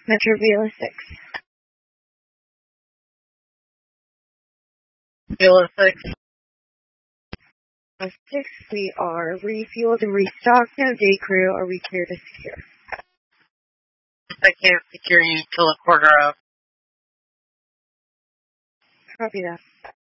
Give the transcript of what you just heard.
Metro Vila 6. Vila 6. 6, we are refueled and restocked. No day crew. Are we clear to secure? I can't secure you till a quarter of. Copy that.